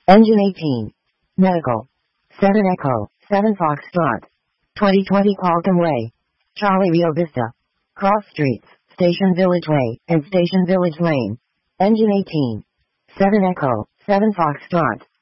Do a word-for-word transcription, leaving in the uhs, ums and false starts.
Engine eighteen. Medical. seven Echo, seven Foxtrot. twenty twenty Qualcomm Way. Charlie Rio Vista. Cross Streets, Station Village Way, and Station Village Lane. Engine eighteen. seven Echo, seven Foxtrot.